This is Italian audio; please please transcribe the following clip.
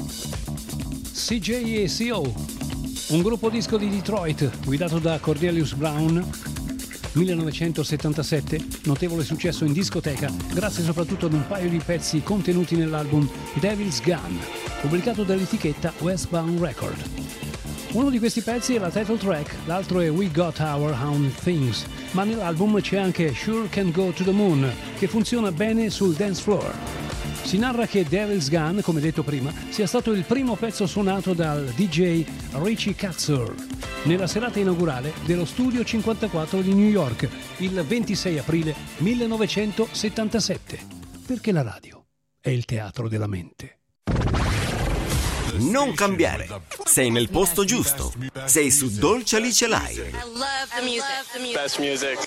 CJ e CO, un gruppo disco di Detroit guidato da Cornelius Brown, 1977, notevole successo in discoteca grazie soprattutto ad un paio di pezzi contenuti nell'album Devil's Gun, pubblicato dall'etichetta Westbound Record. Uno di questi pezzi è la title track, l'altro è We Got Our Own Things, ma nell'album c'è anche Sure Can Go to the Moon, che funziona bene sul dance floor. Si narra che Devil's Gun, come detto prima, sia stato il primo pezzo suonato dal DJ Richie Katzur nella serata inaugurale dello Studio 54 di New York, il 26 aprile 1977. Perché la radio è il teatro della mente. Non cambiare. Sei nel posto giusto. Sei su Dolce Alice Live. I love the music. Best music.